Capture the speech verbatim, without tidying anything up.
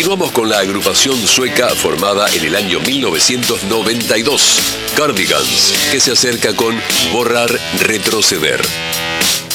Continuamos con la agrupación sueca formada en el año mil novecientos noventa y dos, Cardigans, que se acerca con Borrar, Retroceder.